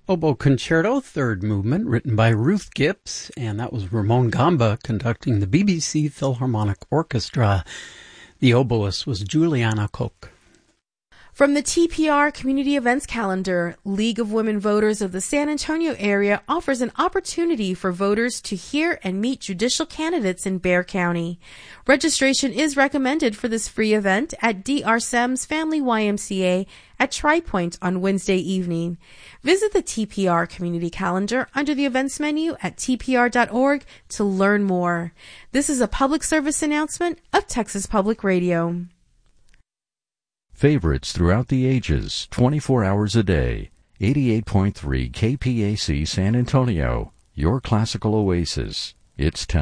Oboe Concerto, third movement, written by Ruth Gibbs, and that was Ramon Gamba conducting the BBC Philharmonic Orchestra. The oboist was Juliana Koch. From the TPR Community Events Calendar, League of Women Voters of the San Antonio area offers an opportunity for voters to hear and meet judicial candidates in Bexar County. Registration is recommended for this free event at D.R. Sem's Family YMCA at Tri-Point on Wednesday evening. Visit the TPR Community Calendar under the events menu at tpr.org to learn more. This is a public service announcement of Texas Public Radio. Favorites throughout the ages, 24 hours a day. 88.3 KPAC San Antonio, your classical oasis. It's